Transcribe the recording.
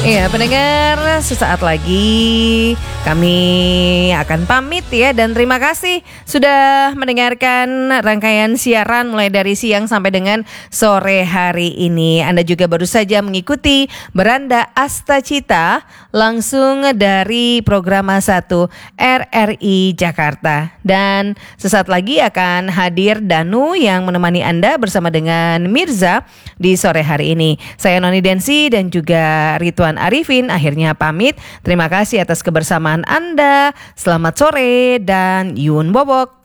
Iya, pendengar, sesaat lagi kami akan pamit ya, dan terima kasih sudah mendengarkan rangkaian siaran mulai dari siang sampai dengan sore hari ini. Anda juga baru saja mengikuti Beranda Astacita langsung dari Programa 1 RRI Jakarta. Dan sesaat lagi akan hadir Danu yang menemani Anda bersama dengan Mirza di sore hari ini. Saya Noni Densi dan juga Ridwan Arifin akhirnya pamit. Terima kasih atas kebersamaan Anda. Selamat sore dan Yun Bobok.